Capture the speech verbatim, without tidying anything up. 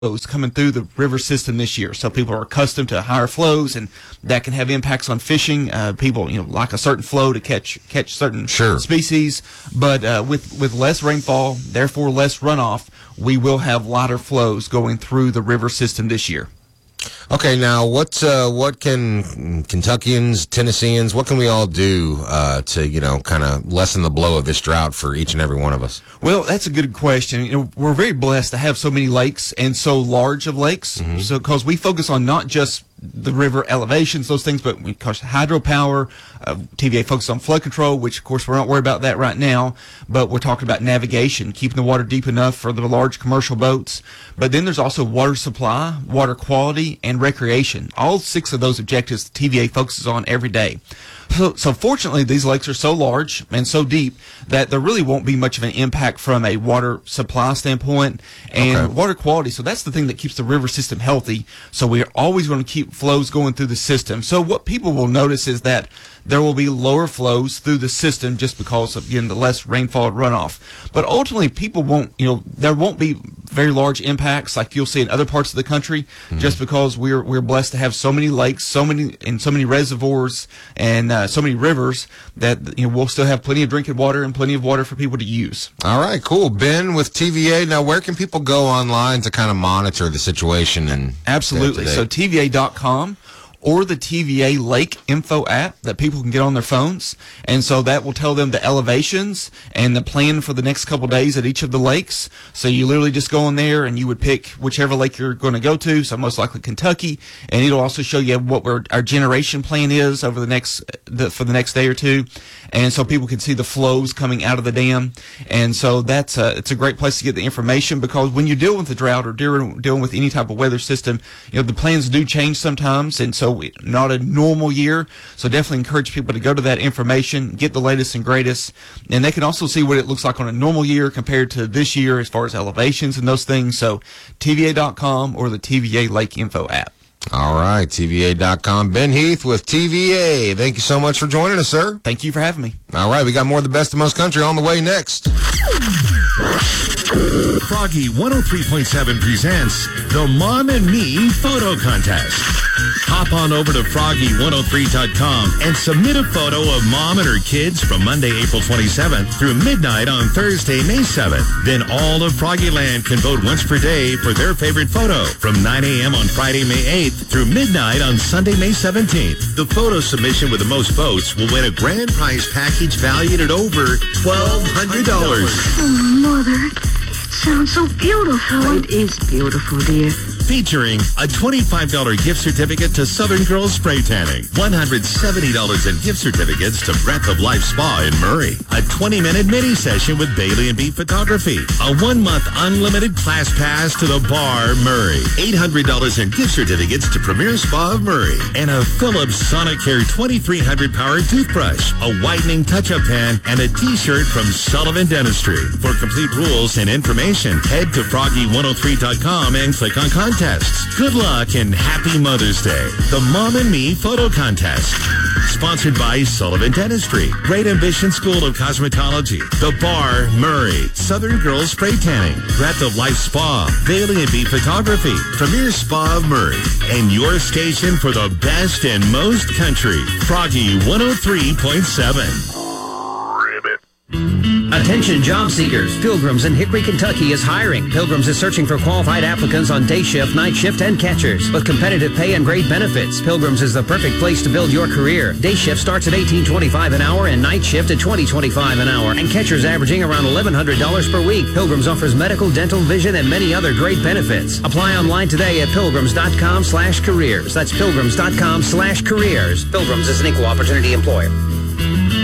flows coming through the river system this year. So people are accustomed to higher flows, and that can have impacts on fishing. Uh, people, you know, like a certain flow to catch catch certain sure. species. But uh, with with less rainfall, therefore less runoff, we will have lighter flows going through the river system this year. Okay, now what uh, what can Kentuckians, Tennesseans, what can we all do uh, to, you know, kind of lessen the blow of this drought for each and every one of us? Well, that's a good question. You know, we're very blessed to have so many lakes and so large of lakes. Mm-hmm. So, because we focus on not just the river elevations, those things, but because hydropower, uh, T V A focuses on flood control, which of course we're not worried about that right now, but we're talking about navigation, keeping the water deep enough for the large commercial boats. But then there's also water supply, water quality, and recreation. All six of those objectives the T V A focuses on every day. So, so fortunately, these lakes are so large and so deep that there really won't be much of an impact from a water supply standpoint and okay. water quality. So that's the thing that keeps the river system healthy. So we're always going to keep flows going through the system. So what people will notice is that there will be lower flows through the system just because of, again, the less rainfall and runoff. But ultimately, people won't, you know, there won't be very large impacts like you'll see in other parts of the country, mm-hmm. just because we're we're blessed to have so many lakes, so many and so many reservoirs and uh, so many rivers that, you know, we'll still have plenty of drinking water and plenty of water for people to use. All right, cool. Ben with T V A. Now, where can people go online to kind of monitor the situation? And absolutely. So T V A dot com. Or the T V A Lake Info app that people can get on their phones. And so that will tell them the elevations and the plan for the next couple of days at each of the lakes. So you literally just go in there and you would pick whichever lake you're going to go to, so most likely Kentucky, and it'll also show you what our, our generation plan is over the next the, for the next day or two. And so people can see the flows coming out of the dam. And so that's a, it's a great place to get the information, because when you deal with the drought or dealing, dealing with any type of weather system, you know, the plans do change sometimes. And so not a normal year, so definitely encourage people to go to that information, get the latest and greatest, and they can also see what it looks like on a normal year compared to this year as far as elevations and those things. So T V A dot com or the T V A Lake Info app. All right, T V A dot com. Ben Heath with T V A. Thank you so much for joining us, sir. Thank you for having me. All right, we got more of the best of most country on the way next. Froggy one oh three point seven presents the Mom and Me Photo Contest. Hop on over to froggy one oh three dot com and submit a photo of Mom and her kids from Monday, April twenty-seventh through midnight on Thursday, May seventh. Then all of Froggyland can vote once per day for their favorite photo from nine a.m. on Friday, May eighth through midnight on Sunday, May seventeenth. The photo submission with the most votes will win a grand prize package valued at over twelve hundred dollars. Oh, Mother, sounds so beautiful. It is beautiful, dear. Featuring a twenty-five dollars gift certificate to Southern Girls Spray Tanning, one hundred seventy dollars in gift certificates to Breath of Life Spa in Murray, a twenty-minute mini session with Bailey and Beat Photography, a one-month unlimited class pass to the Bar Murray, eight hundred dollars in gift certificates to Premier Spa of Murray, and a Philips Sonicare twenty-three hundred powered toothbrush, a whitening touch-up pen, and a t-shirt from Sullivan Dentistry. For complete rules and information, head to froggy one oh three dot com and click on Contests. Good luck and happy Mother's Day. The Mom and Me Photo Contest. Sponsored by Sullivan Dentistry, Great Ambition School of Cosmetology, The Bar Murray, Southern Girls Spray Tanning, Breath of Life Spa, Bailey and Beat Photography, Premier Spa of Murray, and your station for the best and most country, Froggy one oh three point seven. Attention job seekers. Pilgrims in Hickory, Kentucky is hiring. Pilgrims is searching for qualified applicants on day shift, night shift, and catchers. With competitive pay and great benefits, Pilgrims is the perfect place to build your career. Day shift starts at eighteen twenty-five an hour and night shift at twenty twenty-five an hour. And catchers averaging around eleven hundred dollars per week. Pilgrims offers medical, dental, vision, and many other great benefits. Apply online today at pilgrims dot com slash careers. That's pilgrims dot com slash careers. Pilgrims is an equal opportunity employer.